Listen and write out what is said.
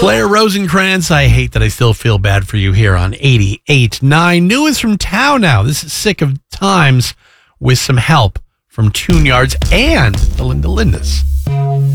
Claire Rosenkrantz, I hate that I still feel bad for you here on 88.9. Newest from town now. This is Sick of Times with some help from Tune Yards and the Linda Lindas.